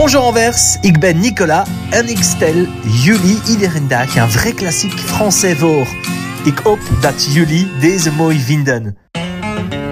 Bonjour Anvers, ik ben Nicolas en ik stel jullie iedere dag een vrij klassiek Français voor. Ik hoop dat jullie deze mooi vinden.